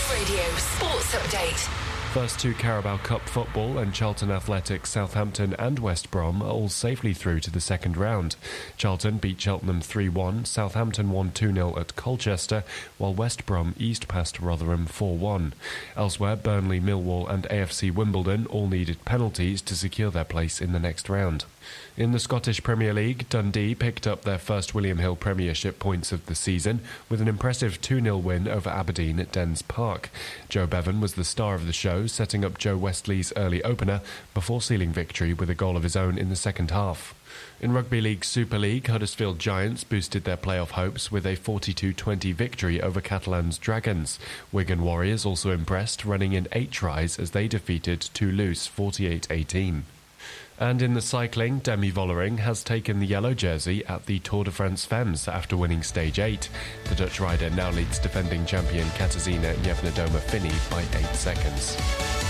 Sports Radio Sports Update. First two Carabao Cup football and Charlton Athletic, Southampton and West Brom are all safely through to the second round. Charlton beat Cheltenham 3-1, Southampton won 2-0 at Colchester, while West Brom eased past Rotherham 4-1. Elsewhere, Burnley, Millwall and AFC Wimbledon all needed penalties to secure their place in the next round. In the Scottish Premier League, Dundee picked up their first William Hill Premiership points of the season with an impressive 2-0 win over Aberdeen at Dens Park. Joe Bevan was the star of the show, setting up Joe Westley's early opener before sealing victory with a goal of his own in the second half. In Rugby League Super League, Huddersfield Giants boosted their playoff hopes with a 42-20 victory over Catalan's Dragons. Wigan Warriors also impressed, running in 8 tries as they defeated Toulouse 48-18. And in the cycling, Demi Vollering has taken the yellow jersey at the Tour de France Femmes after winning Stage 8. The Dutch rider now leads defending champion Katarzyna Niewniadoma-Finney by 8 seconds.